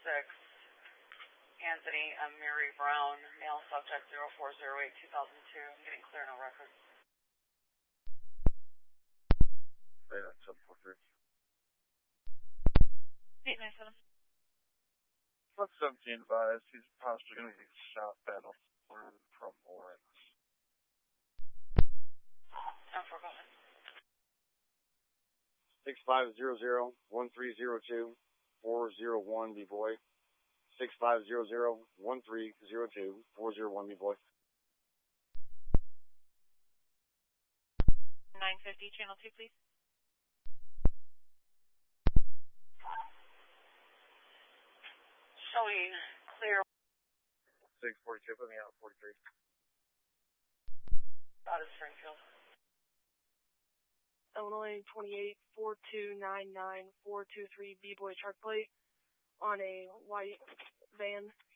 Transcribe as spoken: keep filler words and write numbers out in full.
six, Anthony and Mary Brown, male subject zero four zero eight two thousand two. I'm getting clear no record. Yeah, seven four three. eight nine seven. Plus seventeen advised, he's possibly going to get shot battle from Lawrence. ten four, go ahead. six five zero zero one three zero two four zero one B-Boy. six five zero zero one three zero two four zero one B-Boy. nine fifty, channel two, please. Showing clear. six forty-two, put me out forty-three. Out of Springfield. Illinois twenty-eight four two nine nine four two three B-Boy chart plate on a white van.